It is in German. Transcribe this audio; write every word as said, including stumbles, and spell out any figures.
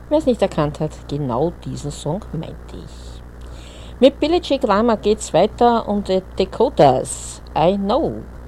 Wer es nicht erkannt hat, genau diesen Song meinte ich. Mit Billy J. Glamour geht's weiter und The Dakotas, I Know.